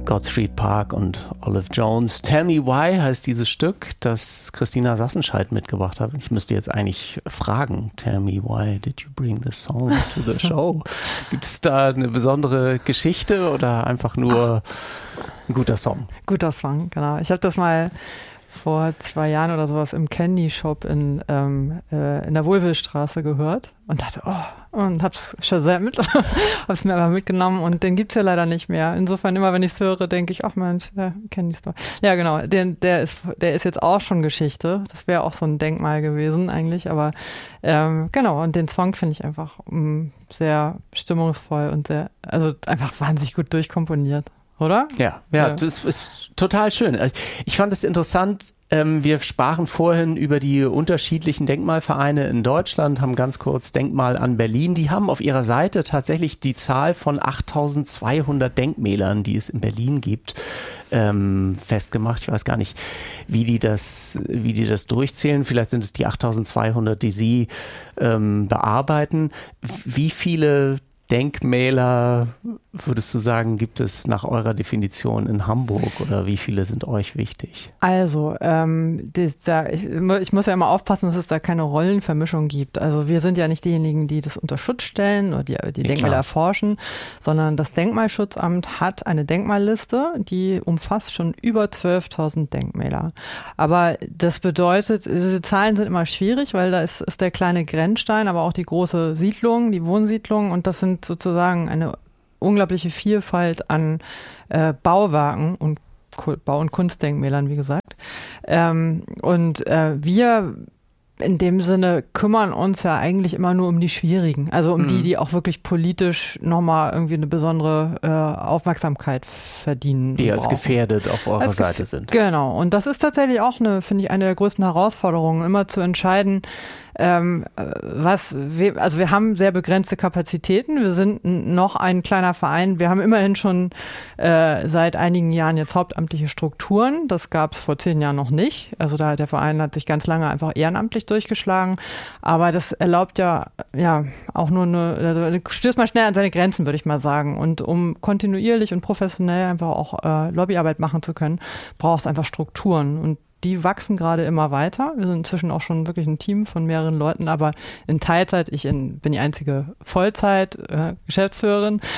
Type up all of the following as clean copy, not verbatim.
Gottfried Park und Olive Jones. Tell Me Why heißt dieses Stück, das Christina Sassenscheid mitgebracht hat. Ich müsste jetzt eigentlich fragen, Tell Me Why did you bring this song to the show? Gibt es da eine besondere Geschichte oder einfach nur ein guter Song? Guter Song, genau. Ich habe das mal vor 2 Jahren oder sowas im Candy Shop in der Wohlwillstraße gehört und dachte, und hab's Shazamt, hab's mir aber mitgenommen und den gibt's ja leider nicht mehr. Insofern immer, wenn ich's höre, denke ich, ach Mensch, Candy Store. Ja, genau, der ist jetzt auch schon Geschichte. Das wäre auch so ein Denkmal gewesen eigentlich, aber genau, und den Song finde ich einfach sehr stimmungsvoll und also einfach wahnsinnig gut durchkomponiert. Oder? Ja, das ist total schön. Ich fand es interessant, wir sprachen vorhin über die unterschiedlichen Denkmalvereine in Deutschland, haben ganz kurz Denkmal an Berlin. Die haben auf ihrer Seite tatsächlich die Zahl von 8.200 Denkmälern, die es in Berlin gibt, festgemacht. Ich weiß gar nicht, wie die das durchzählen. Vielleicht sind es die 8.200, die Sie bearbeiten. Wie viele Denkmäler, würdest du sagen, gibt es nach eurer Definition in Hamburg oder wie viele sind euch wichtig? Also, ich muss ja immer aufpassen, dass es da keine Rollenvermischung gibt. Also wir sind ja nicht diejenigen, die das unter Schutz stellen oder die Denkmäler erforschen, sondern das Denkmalschutzamt hat eine Denkmalliste, die umfasst schon über 12.000 Denkmäler. Aber das bedeutet, diese Zahlen sind immer schwierig, weil da ist der kleine Grenzstein, aber auch die große Siedlung, die Wohnsiedlung und das sind sozusagen eine unglaubliche Vielfalt an Bauwerken und Bau- und Kunstdenkmälern, wie gesagt. Wir in dem Sinne kümmern uns ja eigentlich immer nur um die schwierigen, also um die auch wirklich politisch nochmal irgendwie eine besondere Aufmerksamkeit verdienen. Die als gefährdet auf eurer Seite sind. Genau. Und das ist tatsächlich auch finde ich, eine der größten Herausforderungen, immer zu entscheiden, wir haben sehr begrenzte Kapazitäten. Wir sind noch ein kleiner Verein. Wir haben immerhin schon seit einigen Jahren jetzt hauptamtliche Strukturen. Das gab es vor 10 Jahren noch nicht. Also der Verein hat sich ganz lange einfach ehrenamtlich durchgeschlagen. Aber das erlaubt ja auch nur du stößt mal schnell an seine Grenzen, würde ich mal sagen. Und um kontinuierlich und professionell einfach auch Lobbyarbeit machen zu können, brauchst du einfach Strukturen. Und die wachsen gerade immer weiter. Wir sind inzwischen auch schon wirklich ein Team von mehreren Leuten, aber in Teilzeit, bin die einzige Vollzeit-Geschäftsführerin.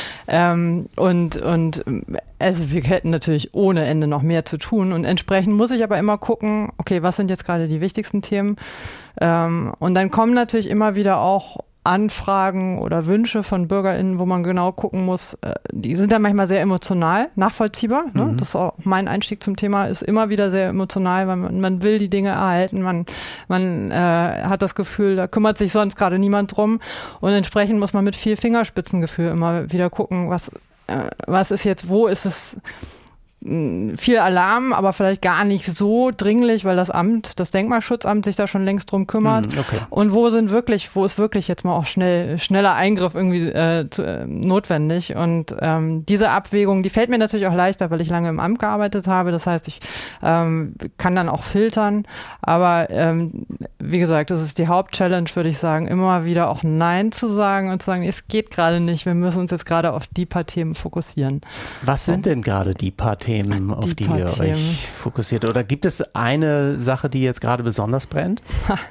Also wir hätten natürlich ohne Ende noch mehr zu tun und entsprechend muss ich aber immer gucken, okay, was sind jetzt gerade die wichtigsten Themen? Und dann kommen natürlich immer wieder auch Anfragen oder Wünsche von BürgerInnen, wo man genau gucken muss, die sind dann manchmal sehr emotional, nachvollziehbar. Ne? Das ist auch mein Einstieg zum Thema, ist immer wieder sehr emotional, weil man will die Dinge erhalten, man hat das Gefühl, da kümmert sich sonst gerade niemand drum und entsprechend muss man mit viel Fingerspitzengefühl immer wieder gucken, was ist jetzt, wo ist es viel Alarm, aber vielleicht gar nicht so dringlich, weil das Denkmalschutzamt sich da schon längst drum kümmert. Okay. Und wo ist wirklich jetzt mal auch schneller Eingriff irgendwie notwendig. Und diese Abwägung, die fällt mir natürlich auch leichter, weil ich lange im Amt gearbeitet habe. Das heißt, ich kann dann auch filtern. Aber wie gesagt, das ist die Hauptchallenge, würde ich sagen, immer wieder auch Nein zu sagen und zu sagen, es geht gerade nicht. Wir müssen uns jetzt gerade auf die paar Themen fokussieren. Was sind denn gerade die paar Themen, auf die ihr euch fokussiert? Oder gibt es eine Sache, die jetzt gerade besonders brennt?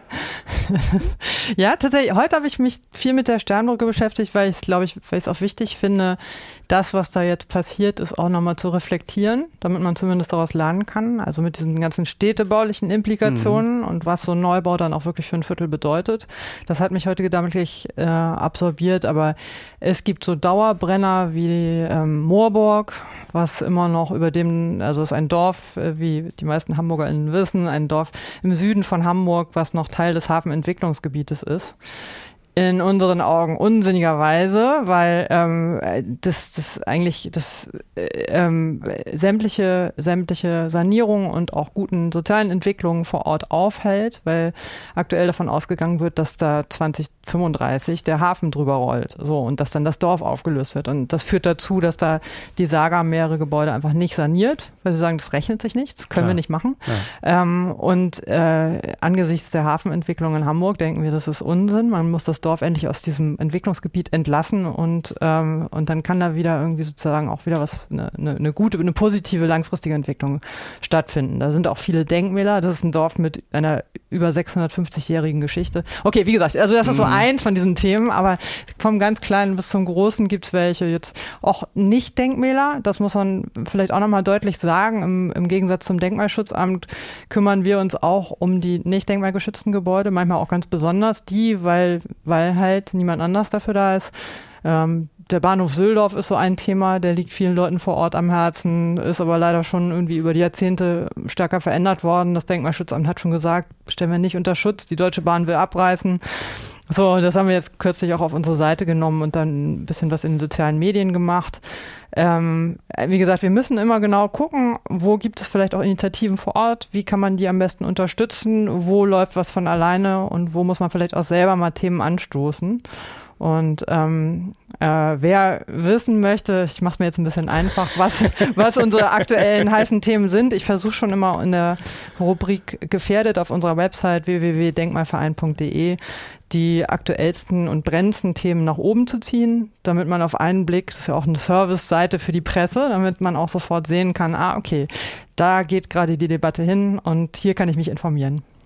Ja, tatsächlich. Heute habe ich mich viel mit der Sternbrücke beschäftigt, weil ich es auch wichtig finde, das, was da jetzt passiert ist, auch nochmal zu reflektieren, damit man zumindest daraus lernen kann. Also mit diesen ganzen städtebaulichen Implikationen und was so ein Neubau dann auch wirklich für ein Viertel bedeutet. Das hat mich heute gedanklich absorbiert, aber es gibt so Dauerbrenner wie Moorburg, was immer noch also ist ein Dorf, wie die meisten HamburgerInnen wissen, ein Dorf im Süden von Hamburg, was noch Teil des Hafenentwicklungsgebietes ist. In unseren Augen unsinnigerweise, weil sämtliche Sanierungen und auch guten sozialen Entwicklungen vor Ort aufhält, weil aktuell davon ausgegangen wird, dass da 2035 der Hafen drüber rollt, so, und dass dann das Dorf aufgelöst wird. Und das führt dazu, dass da die Saga mehrere Gebäude einfach nicht saniert, weil sie sagen, das rechnet sich nicht, das können wir nicht machen. Ja. Angesichts der Hafenentwicklung in Hamburg denken wir, das ist Unsinn. Man muss das Dorf endlich aus diesem Entwicklungsgebiet entlassen und dann kann da wieder irgendwie sozusagen auch wieder eine gute, eine positive langfristige Entwicklung stattfinden. Da sind auch viele Denkmäler. Das ist ein Dorf mit einer über 650-jährigen Geschichte. Okay, wie gesagt, also das ist so eins von diesen Themen, aber vom ganz Kleinen bis zum Großen gibt es welche. Jetzt auch nicht Denkmäler, das muss man vielleicht auch nochmal deutlich sagen. Im Gegensatz zum Denkmalschutzamt kümmern wir uns auch um die nicht denkmalgeschützten Gebäude, manchmal auch ganz besonders die, weil halt niemand anders dafür da ist. Der Bahnhof Söldorf ist so ein Thema, der liegt vielen Leuten vor Ort am Herzen, ist aber leider schon irgendwie über die Jahrzehnte stärker verändert worden. Das Denkmalschutzamt hat schon gesagt, stellen wir nicht unter Schutz, die Deutsche Bahn will abreißen. So, das haben wir jetzt kürzlich auch auf unsere Seite genommen und dann ein bisschen was in den sozialen Medien gemacht. Wie gesagt, wir müssen immer genau gucken, wo gibt es vielleicht auch Initiativen vor Ort, wie kann man die am besten unterstützen, wo läuft was von alleine und wo muss man vielleicht auch selber mal Themen anstoßen. Und wer wissen möchte, ich mache es mir jetzt ein bisschen einfach, was unsere aktuellen heißen Themen sind. Ich versuche schon immer in der Rubrik gefährdet auf unserer Website www.denkmalverein.de die aktuellsten und brennendsten Themen nach oben zu ziehen, damit man auf einen Blick, das ist ja auch eine Service-Seite für die Presse, damit man auch sofort sehen kann, okay, da geht gerade die Debatte hin und hier kann ich mich informieren.